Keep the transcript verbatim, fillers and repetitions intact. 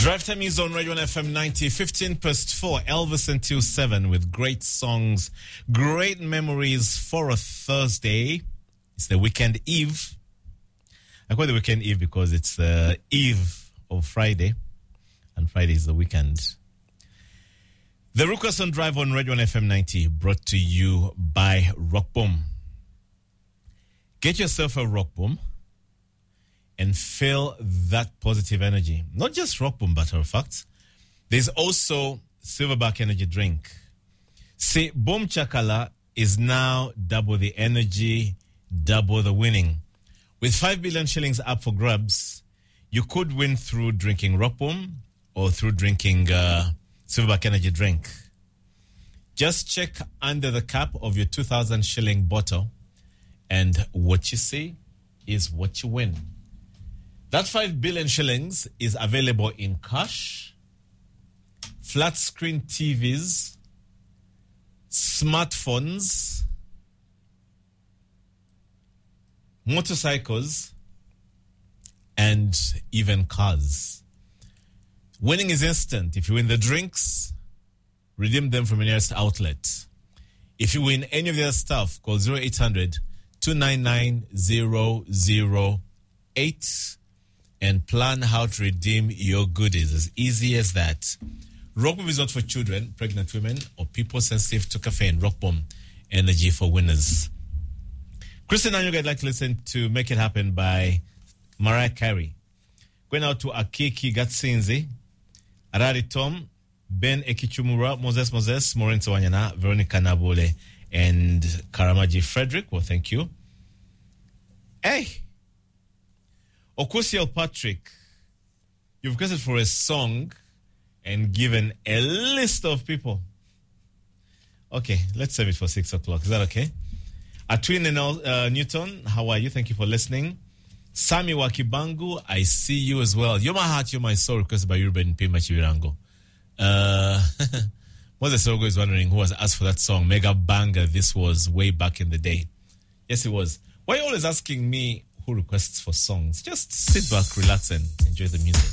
Drive Time is on Radio one F M ninety, fifteen past four, Elvis until seven with great songs, great memories for a Thursday. It's the weekend eve. I call it the weekend eve because it's the eve of Friday, and Friday is the weekend. The Rukerson Drive on Radio one F M ninety, brought to you by Rockboom. Get yourself a Rockboom and feel that positive energy. Not just Rockboom, matter of fact. There's also Silverback Energy Drink. See, Boom Chakala is now double the energy, double the winning. With five billion shillings up for grabs, you could win through drinking Rockboom or through drinking uh, Silverback Energy Drink. Just check under the cap of your two thousand shilling bottle, and what you see is what you win. That five billion shillings is available in cash, flat screen T Vs, smartphones, motorcycles, and even cars. Winning is instant. If you win the drinks, redeem them from your nearest outlet. If you win any of the other stuff, call zero eight hundred, two nine nine, zero zero eight and plan how to redeem your goodies. As easy as that. Rockboom is not for children, pregnant women, or people sensitive to caffeine. Rockboom, energy for winners. Christian Anyuga, I'd like to listen to Make It Happen by Mariah Carey. Going out to Akiki Gatsinzi, Arari Tom, Ben Ekichumura, Moses Moses, Maureen Tawanyana, Veronica Nabole, and Karamaji Frederick. Well, thank you. Hey! Okusiel Patrick, you've requested for a song and given a list of people. Okay, let's save it for six o'clock. Is that okay? Atwin and uh, Newton, how are you? Thank you for listening. Sami Wakibangu, I see you as well. You're my heart, you're my soul, requested by Ruben Pima Chivirango. Uh, Moses Sogo is wondering who was asked for that song. Mega banger, this was way back in the day. Yes, it was. Why are you always asking me who requests for songs? Just sit back, relax, and enjoy the music.